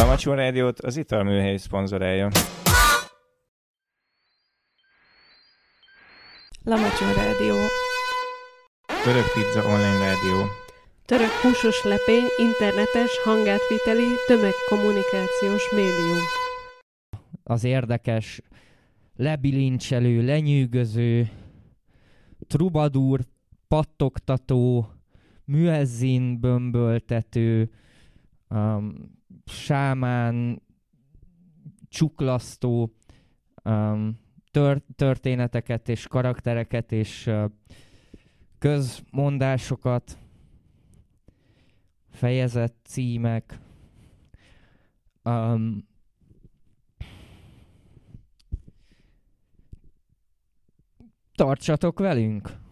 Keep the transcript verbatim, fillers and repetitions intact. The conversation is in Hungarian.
Lamacsó Rádiót az Italműhely szponzorálja. Lamacsó Rádió. Török Pizza Online Rádió. Török húsos lepé, internetes, hangátviteli, tömegkommunikációs médium. Az érdekes, lebilincselő, lenyűgöző, trubadúr, pattogtató, müezzin bömböltető, um, sámán, csuklasztó um, tör- történeteket és karaktereket és uh, közmondásokat, fejezett címek, um, tartsatok velünk!